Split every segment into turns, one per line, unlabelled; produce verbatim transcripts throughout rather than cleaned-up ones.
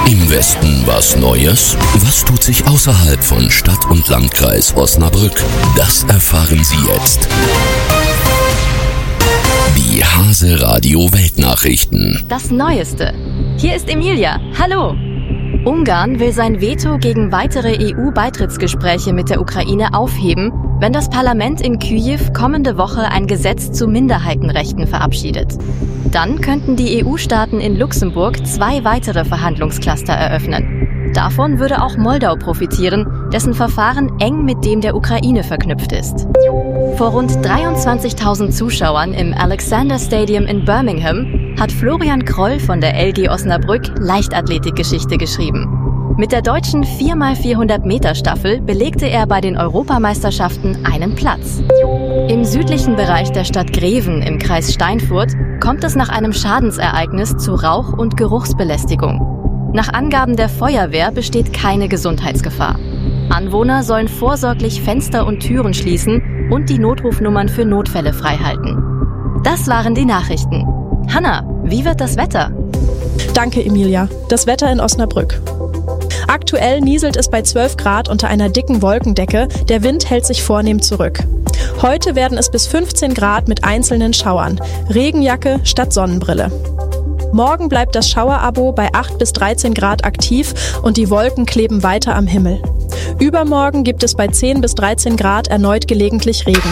Im Westen was Neues? Was tut sich außerhalb von Stadt und Landkreis Osnabrück? Das erfahren Sie jetzt. Die Hase Radio Weltnachrichten.
Das Neueste. Hier ist Emilia. Hallo. Ungarn will sein Veto gegen weitere E U-Beitrittsgespräche mit der Ukraine aufheben, wenn das Parlament in Kyiw kommende Woche ein Gesetz zu Minderheitenrechten verabschiedet. Dann könnten die E U-Staaten in Luxemburg zwei weitere Verhandlungscluster eröffnen. Davon würde auch Moldau profitieren, dessen Verfahren eng mit dem der Ukraine verknüpft ist. Vor rund dreiundzwanzigtausend Zuschauern im Alexander Stadium in Birmingham hat Florian Kroll von der L G Osnabrück Leichtathletikgeschichte geschrieben. Mit der deutschen vier mal vierhundert Meter Staffel belegte er bei den Europameisterschaften einen Platz. Im südlichen Bereich der Stadt Greven im Kreis Steinfurt kommt es nach einem Schadensereignis zu Rauch- und Geruchsbelästigung. Nach Angaben der Feuerwehr besteht keine Gesundheitsgefahr. Anwohner sollen vorsorglich Fenster und Türen schließen und die Notrufnummern für Notfälle freihalten. Das waren die Nachrichten. Hanna, wie wird das Wetter?
Danke, Emilia. Das Wetter in Osnabrück. Aktuell nieselt es bei zwölf Grad unter einer dicken Wolkendecke. Der Wind hält sich vornehm zurück. Heute werden es bis fünfzehn Grad mit einzelnen Schauern. Regenjacke statt Sonnenbrille. Morgen bleibt das Schauerabo bei acht bis dreizehn Grad aktiv und die Wolken kleben weiter am Himmel. Übermorgen gibt es bei zehn bis dreizehn Grad erneut gelegentlich Regen.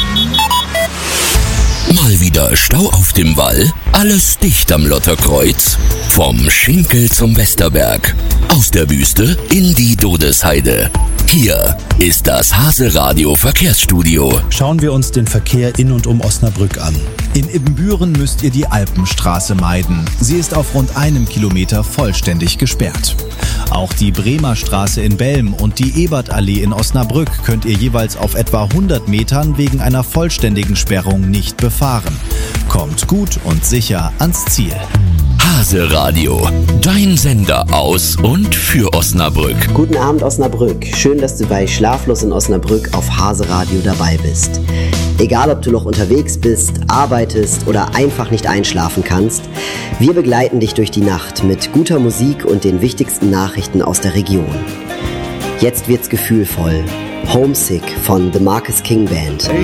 Mal wieder Stau auf dem Wall? Alles dicht am Lotterkreuz? Vom Schinkel zum Westerberg. Aus der Wüste in die Dodesheide. Hier ist das Hase Radio Verkehrsstudio.
Schauen wir uns den Verkehr in und um Osnabrück an. In Ibbenbüren müsst ihr die Alpenstraße meiden. Sie ist auf rund einem Kilometer vollständig gesperrt. Auch die Bremer Straße in Belm und die Ebertallee in Osnabrück könnt ihr jeweils auf etwa hundert Metern wegen einer vollständigen Sperrung nicht befahren. Kommt gut und sicher ans Ziel.
Hase Radio, dein Sender aus und für Osnabrück.
Guten Abend Osnabrück. Schön, dass du bei Schlaflos in Osnabrück auf Hase Radio dabei bist. Egal, ob du noch unterwegs bist, arbeitest oder einfach nicht einschlafen kannst, wir begleiten dich durch die Nacht mit guter Musik und den wichtigsten Nachrichten aus der Region. Jetzt wird's gefühlvoll. Homesick von The Marcus King Band.